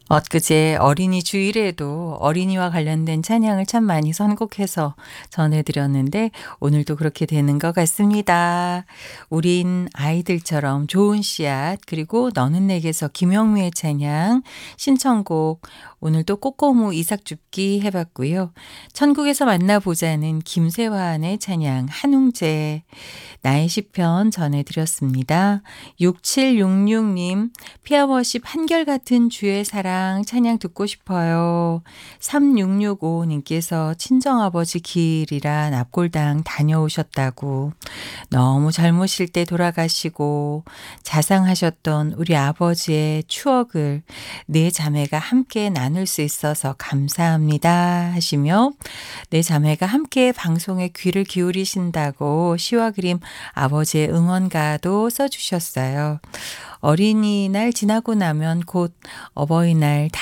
엊그제 어린이 주일에도 어린이와 관련된 찬양을 참 많이 선곡해서 전해드렸는데 오늘도 그렇게 되는 것 같습니다. 우린 아이들처럼 좋은 씨앗 그리고 너는 내게서 김영미의 찬양 신청곡 오늘도 꼬꼬무 이삭줍기 해봤고요. 천국에서 만나보자는 김세환의 찬양 한웅재 나의 시편 전해드렸습니다. 6766님 피아워십 한결같은 주의 사랑 찬양 듣고 싶어요. 3665님께서 친정아버지 길이라 납골당 다녀오셨다고 너무 젊으실 때 돌아가시고 자상하셨던 우리 아버지의 추억을 네 자매가 함께 나눌 수 있어서 감사합니다 하시며 네 자매가 함께 방송에 귀를 기울이신다고 시와 그림 아버지의 응원가도 써주셨어요. 어린이날 지나고 나면 곧 어버이날